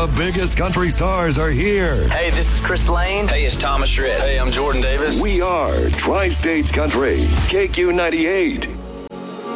The biggest country stars are here. Hey, this is Chris Lane. Hey, it's Thomas Rhett. Hey, I'm Jordan Davis. We are Tri-States Country, KQ98.